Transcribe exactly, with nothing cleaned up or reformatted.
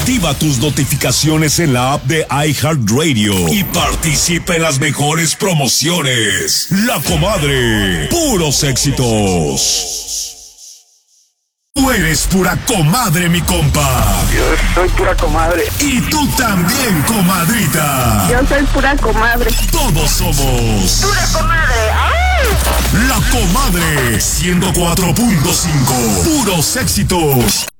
Activa tus notificaciones en la app de iHeartRadio y participa en las mejores promociones. La Comadre, puros éxitos. Tú eres pura comadre, mi compa. Yo soy pura comadre. Y tú también, comadrita. Yo soy pura comadre. Todos somos Pura comadre. ¡Ay! La Comadre ciento cuatro punto cinco. Puros éxitos.